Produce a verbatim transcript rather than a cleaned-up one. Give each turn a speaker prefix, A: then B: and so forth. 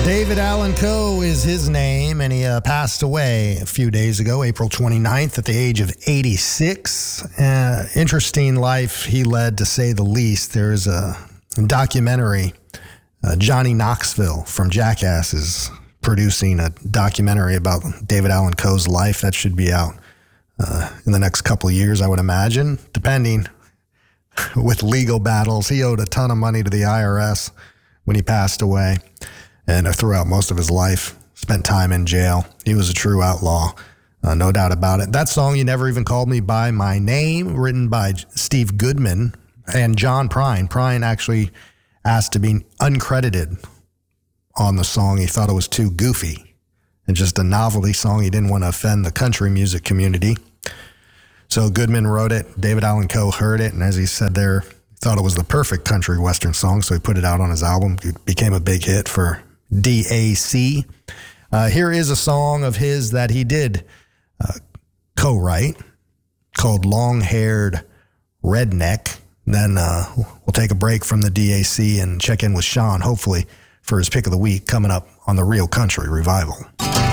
A: David Allan Coe is his name, and he uh, passed away a few days ago, April twenty-ninth, at the age of eighty-six. Uh, interesting life he led, to say the least. There's a documentary. Uh, Johnny Knoxville from Jackass is producing a documentary about David Allan Coe's life. That should be out uh, in the next couple of years, I would imagine, depending. With legal battles, he owed a ton of money to the I R S when he passed away, and throughout most of his life, spent time in jail. He was a true outlaw, uh, no doubt about it. That song, You Never Even Called Me By My Name, written by Steve Goodman and John Prine. Prine actually asked to be uncredited on the song. He thought it was too goofy and just a novelty song. He didn't want to offend the country music community. So Goodman wrote it. David Allan Coe heard it, and as he said there, thought it was the perfect country western song, so he put it out on his album. It became a big hit for D A C. Uh, here is a song of his that he did uh, co-write called Long-Haired Redneck. Then uh, we'll take a break from the D A C and check in with Sean, hopefully, for his pick of the week coming up on the Real Country Revival.